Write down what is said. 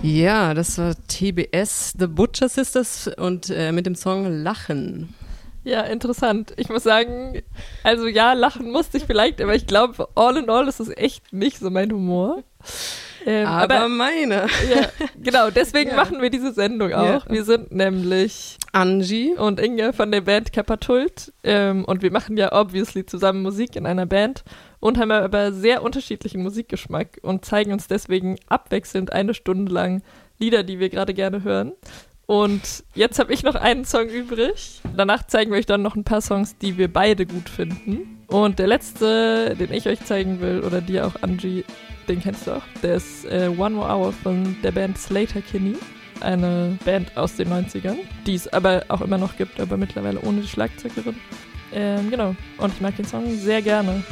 Ja, das war TBS, The Butcher Sisters und mit dem Song Lachen. Ja, interessant. Ich muss sagen, also ja, lachen musste ich vielleicht, aber ich glaube, all in all ist es echt nicht so mein Humor. Aber meine. Ja, genau, deswegen machen wir diese Sendung auch. Ja. Wir sind nämlich Angie und Inge von der Band Kapatult und wir machen ja obviously zusammen Musik in einer Band und haben aber sehr unterschiedlichen Musikgeschmack und zeigen uns deswegen abwechselnd 1 Stunde lang Lieder, die wir gerade gerne hören. Und jetzt habe ich noch einen Song übrig. Danach zeigen wir euch dann noch ein paar Songs, die wir beide gut finden. Und der letzte, den ich euch zeigen will, oder dir auch, Angie, den kennst du auch. Der ist One More Hour von der Band Sleater-Kinney. Eine Band aus den 90ern, die es aber auch immer noch gibt, aber mittlerweile ohne die Schlagzeugerin. Genau. Und ich mag den Song sehr gerne.